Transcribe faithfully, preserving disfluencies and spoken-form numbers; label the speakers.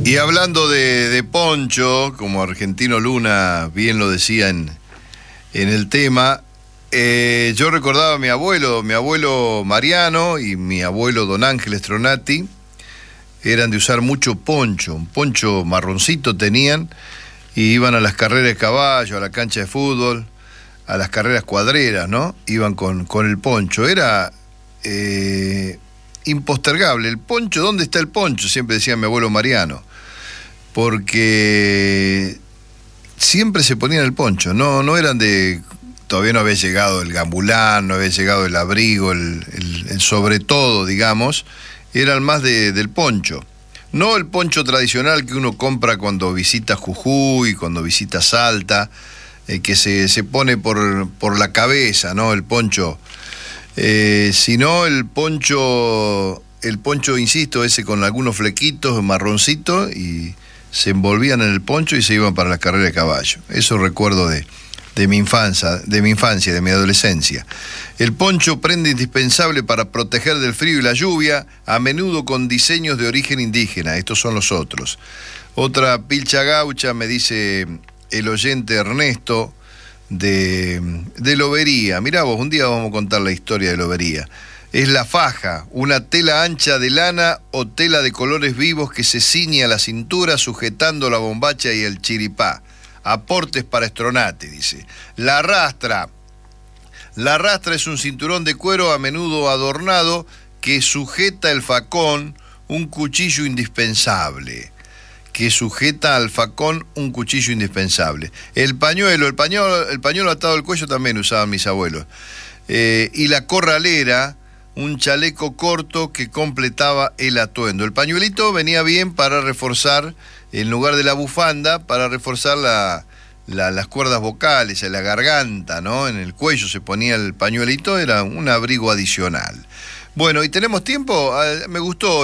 Speaker 1: Y hablando de, de poncho, como Argentino Luna bien lo decía en, en el tema, eh, yo recordaba a mi abuelo, mi abuelo Mariano y mi abuelo Don Ángel Stronati, eran de usar mucho poncho, un poncho marroncito tenían, y iban a las carreras de caballo, a la cancha de fútbol, a las carreras cuadreras, ¿no? Iban con, con el poncho. Era eh, impostergable. El poncho, ¿dónde está el poncho? Siempre decía mi abuelo Mariano. Porque siempre se ponían el poncho. No, no eran de... Todavía no había llegado el gambulán, no había llegado el abrigo, el, el, el sobre todo, digamos. Eran más de, del poncho. No el poncho tradicional que uno compra cuando visita Jujuy, cuando visita Salta, eh, que se, se pone por, por la cabeza, ¿no? El poncho. Eh, sino el poncho, el poncho, insisto, ese con algunos flequitos, marroncito, y se envolvían en el poncho y se iban para las carreras de caballo. Eso recuerdo de... de mi infancia, de mi infancia, de mi adolescencia. El poncho, prenda indispensable para proteger del frío y la lluvia, a menudo con diseños de origen indígena. Estos son los otros. Otra pilcha gaucha, me dice el oyente Ernesto, de, de Lobería. Mirá vos, un día vamos a contar la historia de Lobería. Es la faja, una tela ancha de lana o tela de colores vivos que se ciñe a la cintura sujetando la bombacha y el chiripá. Aportes para Stronati, dice. La rastra. La rastra es un cinturón de cuero a menudo adornado que sujeta el facón, un cuchillo indispensable. Que sujeta al facón un cuchillo indispensable. El pañuelo, el pañuelo, el pañuelo atado al cuello también usaban mis abuelos. Eh, y la corralera, un chaleco corto que completaba el atuendo. El pañuelito venía bien para reforzar, en lugar de la bufanda, para reforzar la, la, las cuerdas vocales, la garganta, ¿no? En el cuello se ponía el pañuelito, era un abrigo adicional. Bueno, ¿y tenemos tiempo? Me gustó